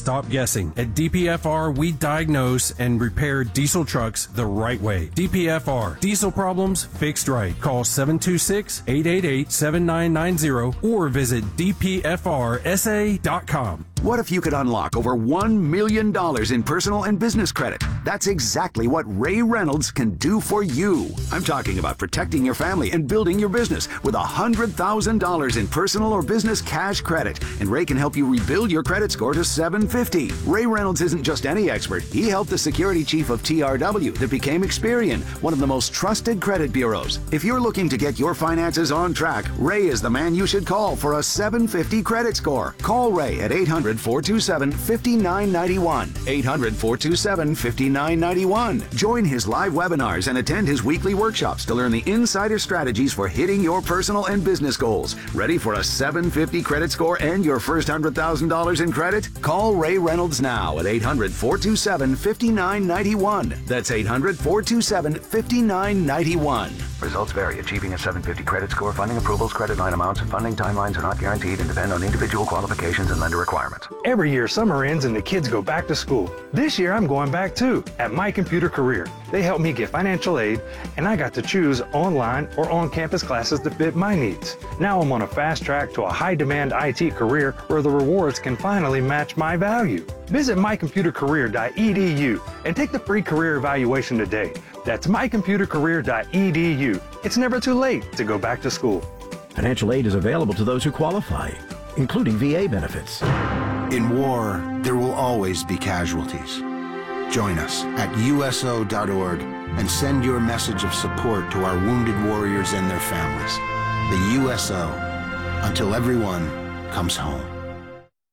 Stop guessing. At DPFR, we diagnose and repair diesel trucks the right way. DPFR, diesel problems fixed right. Call 726-888-7990 or visit dpfrsa.com. What if you could unlock over $1 million in personal and business credit? That's exactly what Ray Reynolds can do for you. I'm talking about protecting your family and building your business with $100,000 in personal or business cash credit. And Ray can help you rebuild your credit score to 750. Ray Reynolds isn't just any expert. He helped the security chief of TRW that became Experian, one of the most trusted credit bureaus. If you're looking to get your finances on track, Ray is the man you should call for a 750 credit score. Call Ray at 800-427-5991. 800-427-5991. Join his live webinars and attend his weekly workshops to learn the insider strategies for hitting your personal and business goals. Ready for a 750 credit score and your first $100,000 in credit? Call Ray Reynolds now at 800-427-5991. That's 800-427-5991. Results vary. Achieving a 750 credit score, funding approvals, credit line amounts, and funding timelines are not guaranteed and depend on individual qualifications and lender requirements. Every year, summer ends and the kids go back to school. This year, I'm going back too, at My Computer Career. They helped me get financial aid, and I got to choose online or on-campus classes to fit my needs. Now I'm on a fast track to a high-demand IT career where the rewards can finally match my value. Visit mycomputercareer.edu and take the free career evaluation today. That's mycomputercareer.edu. It's never too late to go back to school. Financial aid is available to those who qualify, including VA benefits. In war, there will always be casualties. Join us at USO.org and send your message of support to our wounded warriors and their families. The USO, until everyone comes home.